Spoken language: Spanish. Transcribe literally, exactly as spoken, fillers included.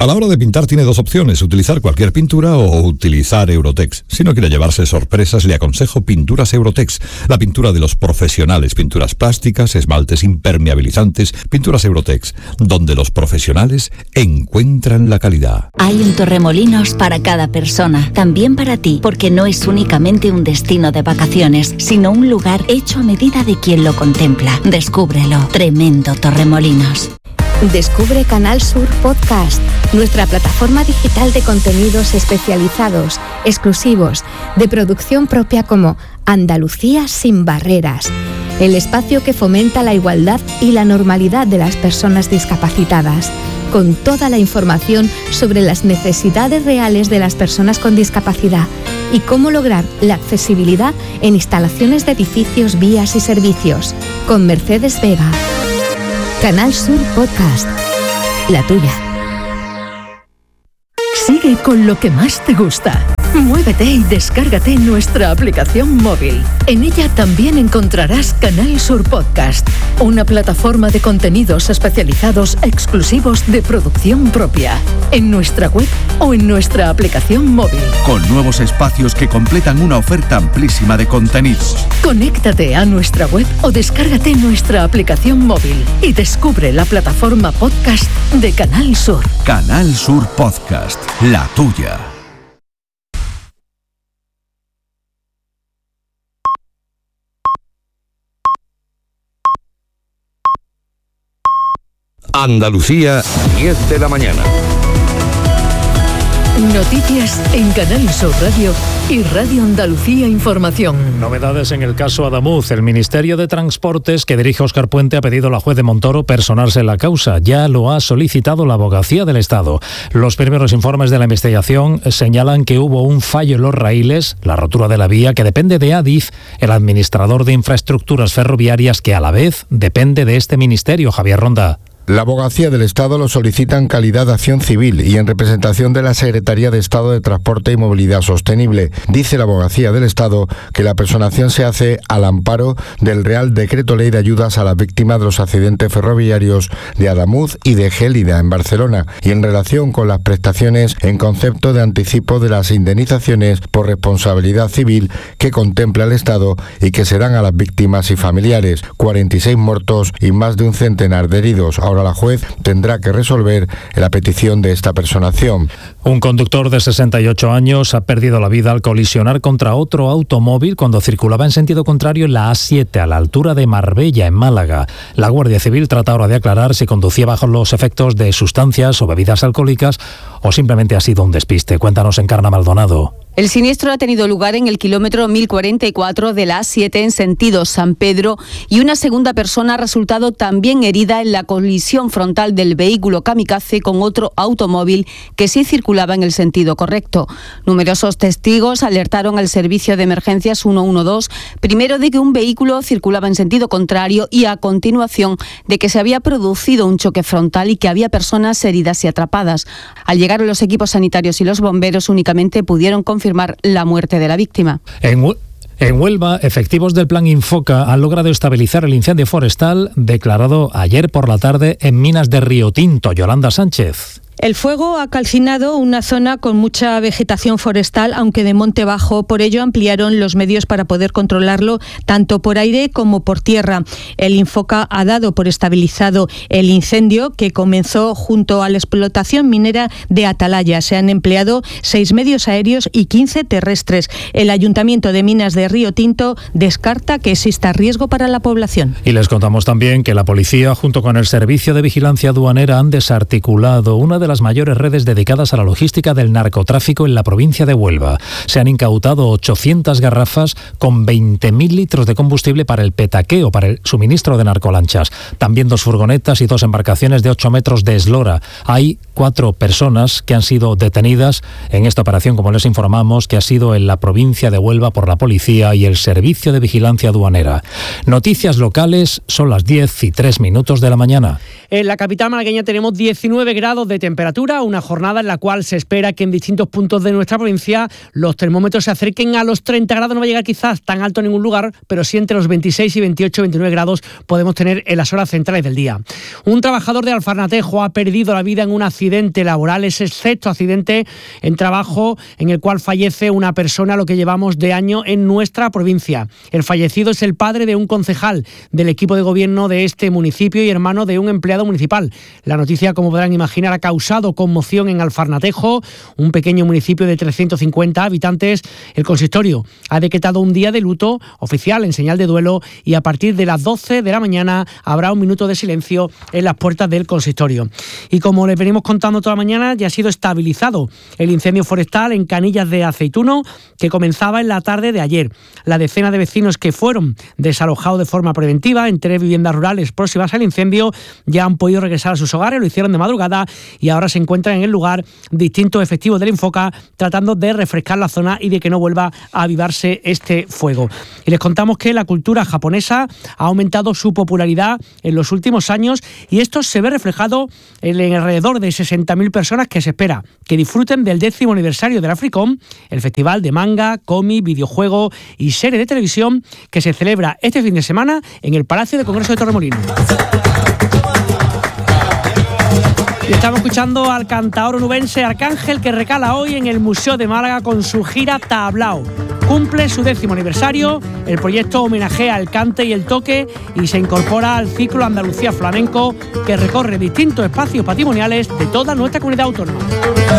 A la hora de pintar tiene dos opciones, utilizar cualquier pintura o utilizar Eurotex. Si no quiere llevarse sorpresas, le aconsejo Pinturas Eurotex, la pintura de los profesionales, pinturas plásticas, esmaltes impermeabilizantes, Pinturas Eurotex, donde los profesionales encuentran la calidad. Hay un Torremolinos para cada persona, también para ti, porque no es únicamente un destino de vacaciones, sino un lugar hecho a medida de quien lo contempla. Descúbrelo. Tremendo Torremolinos. Descubre Canal Sur Podcast, nuestra plataforma digital de contenidos especializados, exclusivos, de producción propia como Andalucía sin barreras, el espacio que fomenta la igualdad y la normalidad de las personas discapacitadas, con toda la información sobre las necesidades reales de las personas con discapacidad y cómo lograr la accesibilidad en instalaciones de edificios, vías y servicios, con Mercedes Vega. Canal Sur Podcast, la tuya. Sigue con lo que más te gusta. Muévete y descárgate nuestra aplicación móvil. En ella también encontrarás Canal Sur Podcast, una plataforma de contenidos especializados exclusivos de producción propia, en nuestra web o en nuestra aplicación móvil. Con nuevos espacios que completan una oferta amplísima de contenidos. Conéctate a nuestra web o descárgate nuestra aplicación móvil y descubre la plataforma podcast de Canal Sur. Canal Sur Podcast, la tuya. Andalucía, diez de la mañana. Noticias en Canal Sur Radio y Radio Andalucía Información. Novedades en el caso Adamuz. El Ministerio de Transportes, que dirige Óscar Puente, ha pedido a la juez de Montoro personarse en la causa. Ya lo ha solicitado la Abogacía del Estado. Los primeros informes de la investigación señalan que hubo un fallo en los raíles, la rotura de la vía, que depende de Adif, el administrador de infraestructuras ferroviarias, que a la vez depende de este ministerio. Javier Ronda. La Abogacía del Estado lo solicita en calidad de acción civil y en representación de la Secretaría de Estado de Transporte y Movilidad Sostenible. Dice la Abogacía del Estado que la personación se hace al amparo del Real Decreto Ley de Ayudas a las Víctimas de los Accidentes Ferroviarios de Adamuz y de Gélida, en Barcelona, y en relación con las prestaciones en concepto de anticipo de las indemnizaciones por responsabilidad civil que contempla el Estado y que se dan a las víctimas y familiares. cuarenta y seis muertos y más de un centenar de heridos. Ahora la juez tendrá que resolver la petición de esta personación. Un conductor de sesenta y ocho años ha perdido la vida al colisionar contra otro automóvil cuando circulaba en sentido contrario en la A siete, a la altura de Marbella, en Málaga. La Guardia Civil trata ahora de aclarar si conducía bajo los efectos de sustancias o bebidas alcohólicas o simplemente ha sido un despiste. Cuéntanos, Encarna Maldonado. El siniestro ha tenido lugar en el kilómetro mil cuarenta y cuatro de la A siete en sentido San Pedro y una segunda persona ha resultado también herida en la colisión frontal del vehículo kamikaze con otro automóvil que sí circulaba en el sentido correcto. Numerosos testigos alertaron al servicio de emergencias ciento doce, primero de que un vehículo circulaba en sentido contrario y a continuación de que se había producido un choque frontal y que había personas heridas y atrapadas. Al llegar los equipos sanitarios y los bomberos únicamente pudieron confirmar la muerte de la víctima. En En Huelva, efectivos del Plan Infoca han logrado estabilizar el incendio forestal declarado ayer por la tarde en Minas de Río Tinto. Yolanda Sánchez. El fuego ha calcinado una zona con mucha vegetación forestal, aunque de monte bajo. Por ello ampliaron los medios para poder controlarlo tanto por aire como por tierra. El Infoca ha dado por estabilizado el incendio que comenzó junto a la explotación minera de Atalaya. Se han empleado seis medios aéreos y quince terrestres. El Ayuntamiento de Minas de Río Tinto descarta que exista riesgo para la población. Y les contamos también que la policía, junto con el Servicio de Vigilancia Aduanera, han desarticulado una de las mayores redes dedicadas a la logística del narcotráfico en la provincia de Huelva. Se han incautado ochocientas garrafas con veinte mil litros de combustible para el petaqueo, para el suministro de narcolanchas. También dos furgonetas y dos embarcaciones de ocho metros de eslora. Hay cuatro personas que han sido detenidas en esta operación, como les informamos, que ha sido en la provincia de Huelva por la policía y el Servicio de Vigilancia Aduanera. Noticias locales, son las diez y tres minutos de la mañana. En la capital malagueña tenemos diecinueve grados de temperatura. temperatura, una jornada en la cual se espera que en distintos puntos de nuestra provincia los termómetros se acerquen a los treinta grados. No va a llegar quizás tan alto en ningún lugar, pero sí entre los veintiséis y veintiocho, veintinueve grados podemos tener en las horas centrales del día. Un trabajador de Alfarnatejo ha perdido la vida en un accidente laboral. Es el sexto accidente en trabajo en el cual fallece una persona, lo que llevamos de año en nuestra provincia. El fallecido es el padre de un concejal del equipo de gobierno de este municipio y hermano de un empleado municipal. La noticia, como podrán imaginar, ha causado conmoción en Alfarnatejo, un pequeño municipio de trescientos cincuenta habitantes. El consistorio ha decretado un día de luto oficial en señal de duelo y a partir de las doce de la mañana habrá un minuto de silencio en las puertas del consistorio. Y como les venimos contando toda la mañana, ya ha sido estabilizado el incendio forestal en Canillas de Aceituno, que comenzaba en la tarde de ayer. La decena de vecinos que fueron desalojados de forma preventiva en tres viviendas rurales próximas al incendio ya han podido regresar a sus hogares, lo hicieron de madrugada y ahora se encuentran en el lugar distintos efectivos del Infoca tratando de refrescar la zona y de que no vuelva a avivarse este fuego. Y les contamos que la cultura japonesa ha aumentado su popularidad en los últimos años y esto se ve reflejado en alrededor de sesenta mil personas que se espera que disfruten del décimo aniversario del AFRICOM, el festival de manga, cómic, videojuego y serie de televisión que se celebra este fin de semana en el Palacio de Congreso de Torremolinos. Y estamos escuchando al cantaor onubense Arcángel, que recala hoy en el Museo de Málaga con su gira Tablao. Cumple su décimo aniversario, el proyecto homenajea el cante y el toque y se incorpora al ciclo Andalucía Flamenco, que recorre distintos espacios patrimoniales de toda nuestra comunidad autónoma.